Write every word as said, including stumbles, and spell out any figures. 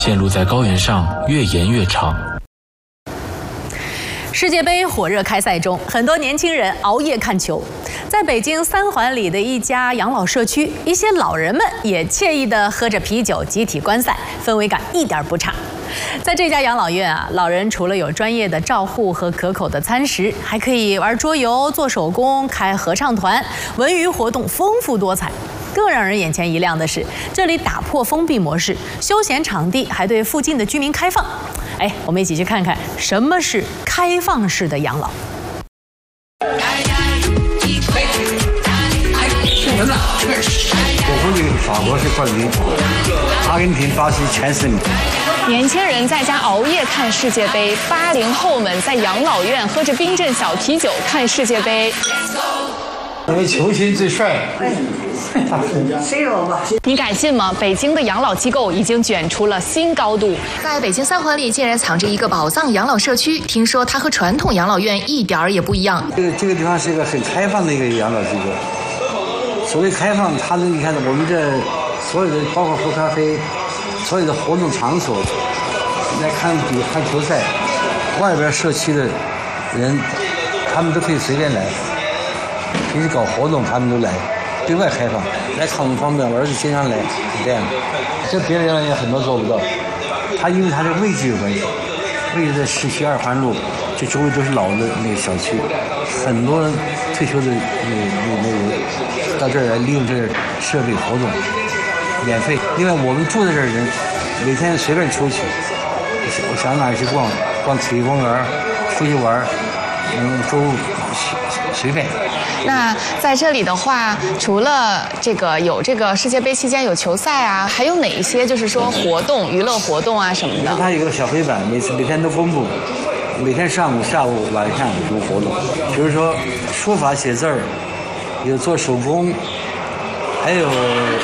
线路在高原上越延越长。 世界杯火热开赛中，很多年轻人熬夜看球。在北京三环里的一家养老社区，一些老人们也惬意地喝着啤酒，集体观赛，氛围感一点不差。在这家养老院啊，老人除了有专业的照护和可口的餐食，还可以玩桌游、做手工、开合唱团，文娱活动丰富多彩。更让人眼前一亮的是，这里打破封闭模式，休闲场地还对附近的居民开放。哎，我们一起去看看什么是开放式的养老。 我估计法国是冠军，阿根廷、巴西全胜。 年轻人在家熬夜看世界杯，八零后们在养老院喝着冰镇小啤酒看世界杯。 因为球星最帅。 谁有吧？ 你敢信吗？北京的养老机构已经卷出了新高度。 在北京三环里竟然藏着一个宝藏养老社区，听说它和传统养老院一点儿也不一样。 这个这个地方是一个很开放的一个养老机构。所谓开放，它的你看我们这所有的包括喝咖啡，所有的活动场所，来看比看球赛，外边社区的人，他们都可以随便来。平时搞活动他们都来。对外开放，来看我们方便，我儿子经常来，是这样的。这别的养老院很多做不到，它因为它的位置有关系，位置在市区二环路，这周围都是老的那个小区，很多退休的那那那个到这儿来利用这个设备活动，免费。另外我们住在这儿的人，每天随便出去，我想哪儿去逛，逛体育公园，出去玩，嗯，都随便。 那在这里的话，除了这个有这个世界杯期间有球赛啊，还有哪一些就是说活动、娱乐活动啊什么的？ 它有个小黑板，每次每天都公布，每天上午、下午、晚上有什么活动，比如说书法写字儿，有做手工，还有。